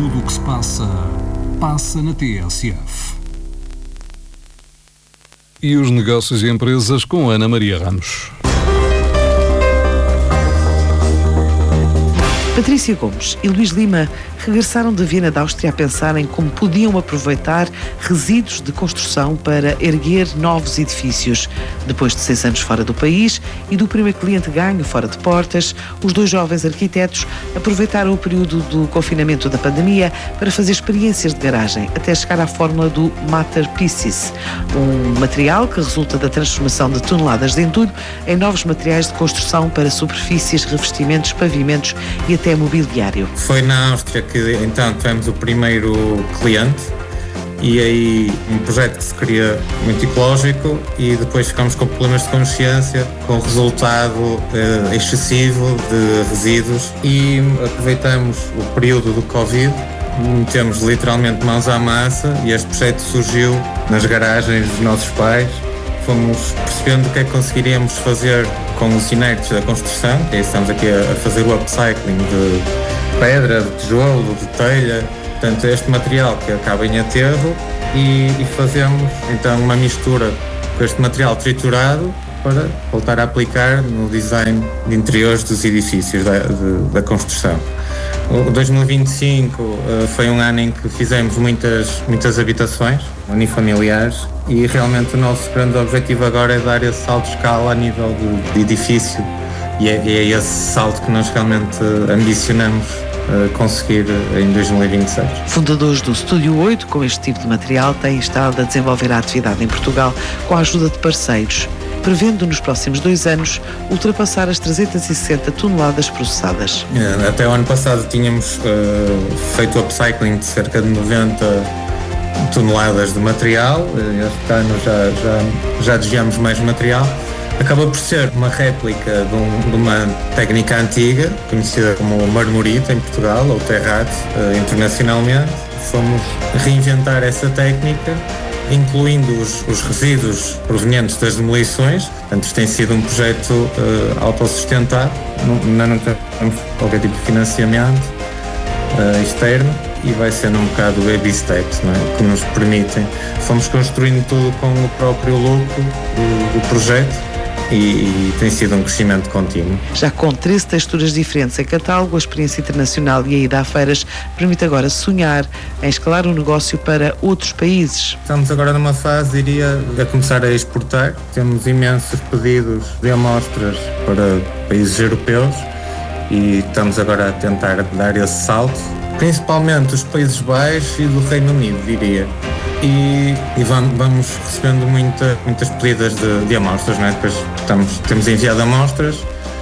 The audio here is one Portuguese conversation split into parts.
Tudo o que se passa, passa na TSF. E os negócios e empresas com Ana Maria Ramos. Patrícia Gomes e Luís Lima regressaram de Viena da Áustria a pensar em como podiam aproveitar resíduos de construção para erguer novos edifícios. Depois de 6 anos fora do país e do primeiro cliente ganho fora de portas, os dois jovens arquitetos aproveitaram o período do confinamento da pandemia para fazer experiências de garagem, até chegar à fórmula do Masterpieces, um material que resulta da transformação de toneladas de entulho em novos materiais de construção para superfícies, revestimentos, pavimentos e até mobiliário. Foi na Áustria que então tivemos o primeiro cliente e aí um projeto que se queria muito ecológico e depois ficamos com problemas de consciência, com resultado excessivo de resíduos e aproveitamos o período do Covid, metemos literalmente mãos à massa e este projeto surgiu nas garagens dos nossos pais. Fomos percebendo o que é que conseguiríamos fazer com os inertes da construção, que estamos aqui a fazer o upcycling de pedra, de tijolo, de telha, portanto este material que acaba em aterro e fazemos então uma mistura com este material triturado para voltar a aplicar no design de interiores dos edifícios da construção. O 2025 foi um ano em que fizemos muitas habitações unifamiliares e realmente o nosso grande objetivo agora é dar esse salto de escala a nível de edifício e é esse salto que nós realmente ambicionamos conseguir em 2026. Fundadores do Estúdio 8 com este tipo de material têm estado a desenvolver a atividade em Portugal com a ajuda de parceiros, prevendo nos próximos 2 anos ultrapassar as 360 toneladas processadas. Até o ano passado tínhamos feito o upcycling de cerca de 90 toneladas de material, este ano já desviamos mais material. Acaba por ser uma réplica de uma técnica antiga, conhecida como marmorita em Portugal, ou terrate internacionalmente. Fomos reinventar essa técnica, incluindo os resíduos provenientes das demolições. Portanto, isto tem sido um projeto autossustentado, não temos qualquer tipo de financiamento externo e vai sendo um bocado baby steps, não é? Que nos permitem. Fomos construindo tudo com o próprio lucro do projeto e tem sido um crescimento contínuo. Já com 13 texturas diferentes em catálogo, a experiência internacional e a ida a feiras permite agora sonhar em escalar o negócio para outros países. Estamos agora numa fase, diria, a começar a exportar. Temos imensos pedidos de amostras para países europeus e estamos agora a tentar dar esse salto, principalmente os Países Baixos e do Reino Unido, diria. E vamos recebendo muitas pedidas de amostras, não é? Depois temos enviado amostras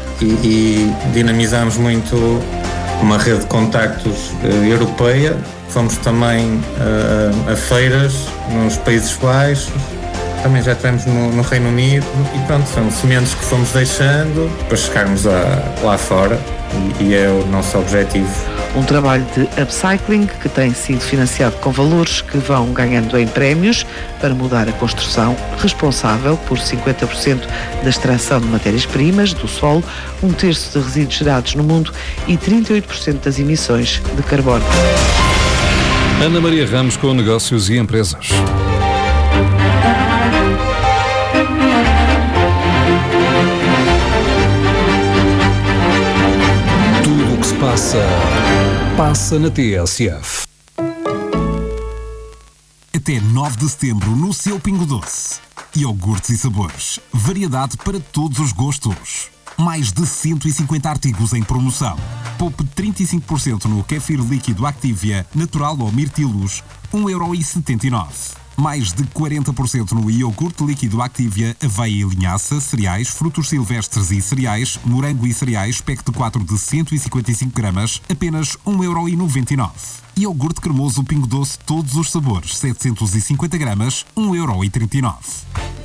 e dinamizamos muito uma rede de contactos europeia. Fomos também a feiras nos Países Baixos, também já estivemos no Reino Unido e pronto, são sementes que fomos deixando para chegarmos lá fora e é o nosso objetivo. Um trabalho de upcycling que tem sido financiado com valores que vão ganhando em prémios para mudar a construção, responsável por 50% da extração de matérias-primas do solo, 1/3 de resíduos gerados no mundo e 38% das emissões de carbono. Ana Maria Ramos com negócios e empresas. Tudo o que se passa, passa na TSF. Até 9 de setembro no seu Pingo Doce. Iogurtes e sabores. Variedade para todos os gostos. Mais de 150 artigos em promoção. Poupe 35% no kéfir líquido Activia, natural ou mirtilos, 1,79€. Mais de 40% no iogurte líquido Activia, aveia e linhaça, cereais, frutos silvestres e cereais, morango e cereais, pack de 4 de 155 gramas, apenas 1,99€. Iogurte cremoso Pingo Doce, todos os sabores, 750 gramas, 1,39€.